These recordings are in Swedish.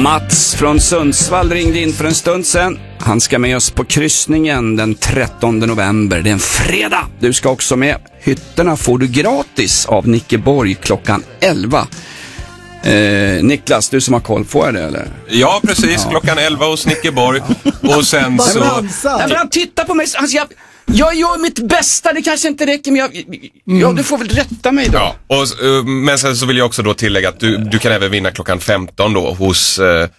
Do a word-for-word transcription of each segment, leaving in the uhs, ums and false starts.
Mats från Sundsvall ringde in för en stund sedan. Han ska med oss på kryssningen den trettonde november. Det är en fredag. Du ska också med. Hytterna får du gratis av Nicke Borg klockan elva. Eh, Niklas, du som har koll, får jag det eller? Ja, precis. Ja. Klockan elva hos Nicke Borg. Och sen så... Nej, han tittar på mig. Alltså, jag, jag gör mitt bästa, det kanske inte räcker, men jag, mm. ja, du får väl rätta mig då. Ja, och, men sen så vill jag också då tillägga att du, du kan även vinna klockan femton då hos... Eh,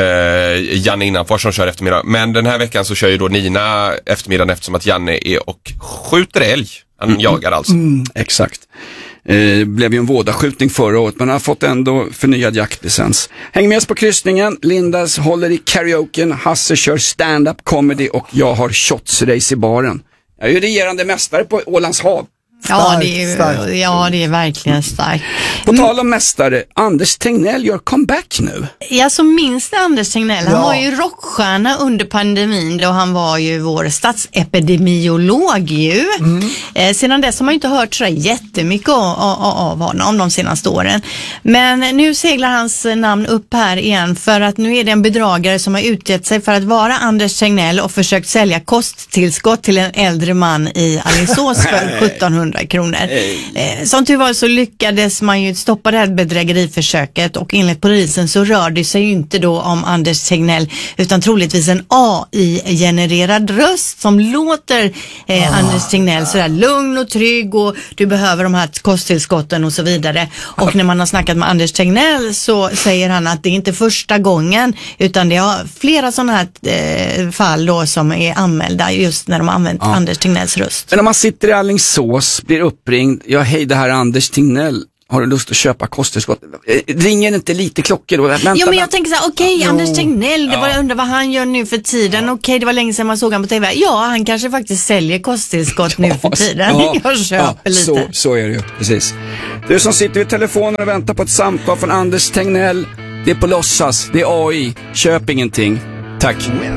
Uh, Janne Innanfors som kör eftermiddag. Men den här veckan så kör ju då Nina eftermiddagen eftersom att Janne är och skjuter älg. Han mm. jagar alltså. Mm, exakt. Det eh, blev ju en vådaskjutning förra året, men han har fått ändå förnyad jaktlicens. Häng med oss på kryssningen. Lindas håller i karaoken, Hasse kör stand-up comedy och jag har shotsrace i baren. Jag är ju regerande mästare på Ålands hav. Stark, ja, det är, stark. ja, det är verkligen starkt. På tal om mästare, Anders Tegnell gör comeback nu. Ja, så minns det Anders Tegnell. Han ja. var ju rockstjärna under pandemin då han var ju vår statsepidemiolog ju. Mm. Eh, sedan dess har man ju inte hört så jättemycket av, av, av honom de senaste åren. Men nu seglar hans namn upp här igen för att nu är det en bedragare som har utgett sig för att vara Anders Tegnell och försökt sälja kosttillskott till en äldre man i Alingsås för sjuttonhundra kronor. Eh, som tur var så lyckades man ju stoppa det här bedrägeriförsöket och enligt polisen så rör det sig ju inte då om Anders Tegnell utan troligtvis en A I-genererad röst som låter eh, oh. Anders Tegnell sådär lugn och trygg och du behöver de här kosttillskotten och så vidare. Och när man har snackat med Anders Tegnell så säger han att det är inte första gången utan det har flera sådana här eh, fall då som är anmälda just när de har använt ja. Anders Tegnells röst. Men om man sitter i Alingsås blir uppringd, ja hej det här är Anders Tegnell, har du lust att köpa kosttillskott? Ringer inte lite klockor då? Vänta, jo men jag tänker så här, okej okay, Anders Tegnell, det var, jag undrar vad han gör nu för tiden, ja. okej okay, det var länge sedan man såg han på T V, ja han kanske faktiskt säljer kosttillskott ja, nu för tiden, ja, jag köper ja, lite. Så, så är det ju, precis. Du som sitter vid telefonen och väntar på ett samtal från Anders Tegnell, det är på låtsas, det är A I, köp ingenting, tack.